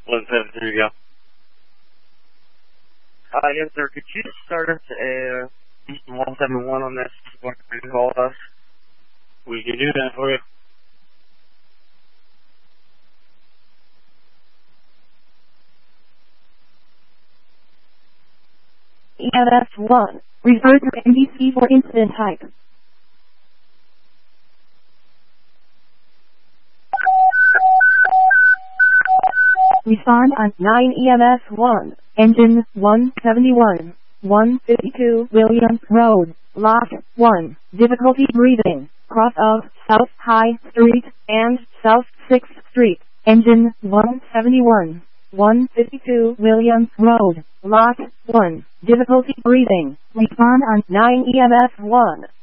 173, go. Yes, sir. Could you start us a 171 on this? What can you call us? We can do that for you. EMS1. Refer to NBC for incident type. Respond on 9 EMS1. Engine 171. 152 Williams Road. Lot 1. Difficulty breathing. Cross of South High Street and South 6th Street. Engine 171. 152 Williams Road. Lot 1. Difficulty breathing. Respond on 9 EMS1.